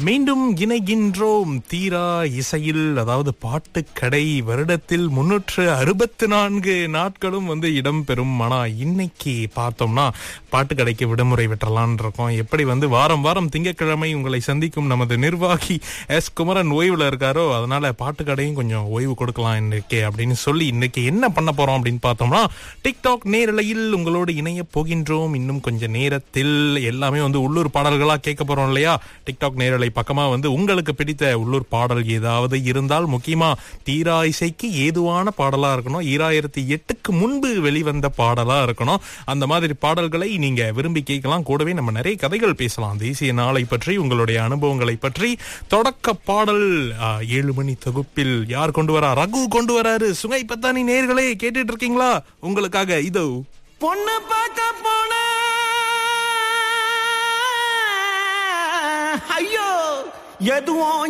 மீண்டும் இணைகின்றோம் தீரா இசையில். அதாவது பாட்டுக்கடை வருடத்தில் 364 நாட்களும் இடம்பெறும். ஆனா இன்னைக்கு பார்த்தோம்னா பாட்டுக்கடைக்கு விடுமுறை விட்டுறலான் இருக்கோம். எப்படி வாரம் வாரம் திங்கட்கிழமை உங்களை சந்திக்கும் நமது நிர்வாகி எஸ் குமரன் ஓய்வுல இருக்காரோ, அதனால பாட்டுக்கடையும் கொஞ்சம் ஓய்வு கொடுக்கலாம் இன்னைக்கு அப்படின்னு சொல்லி இன்னைக்கு என்ன பண்ண போறோம் அப்படின்னு பார்த்தோம்னா, டிக்டாக் நேரலையில் உங்களோடு இணைய போகின்றோம். இன்னும் கொஞ்சம் நேரத்தில் எல்லாமே உள்ளூர் பாடல்களா கேட்க போறோம் இல்லையா? டிக்டாக் நேரலை பக்கமா உங்களுக்கு பிடித்த உள்ளூர் பாடல் ஏதாவது இருந்தால், முக்கியமா தீரா இசைக்கு ஏதுவான பாடலா இருக்கணும், 2008க்கு முன்பு வெளிவந்த பாடலா இருக்கணும். அந்த மாதிரி பாடல்களை நீங்க விரும்பி கேட்கலாம். கூடவே நம்ம நிறைய கதைகள் பேசலாம், தேசிய நாளை பற்றி, உங்களுடைய அனுபவங்களை பற்றி. தொடக்க பாடல் 7 மணி தொகுப்பில் யார் கொண்டு வரா? ரகு கொண்டு வராரு. சுங்கை பத்தானி நேயர்களே கேட்டுட்டு இருக்கீங்களா? உங்களுக்காக இதோ பொண்ணு பார்க்க போன ஐயோ எதுவும்